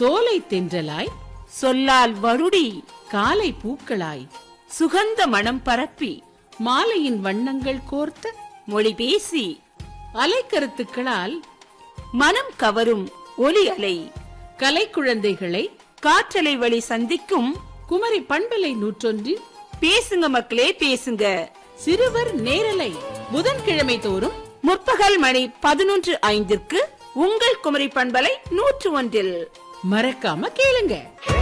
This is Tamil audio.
சோலை தென்றலாய் சொல்லால் வருடி காலை பூக்களாய் சுகந்த மனம் பரப்பி மாலையின் வண்ணங்கள் கோர்த்த மொழி பேசி அலைக்கருத்துக்களால் மனம் கவரும் ஒலி அலை கலைக்குழந்தைகளை காற்றலை வழி சந்திக்கும் குமரி பண்பலை 101 பேசுங்க மக்களே பேசுங்க சிறுவர் நேரலை புதன்கிழமை தோறும் முற்பகல் மணி 11:05 உங்கள் குமரி பண்பலை 101 மறக்காம கேளுங்க.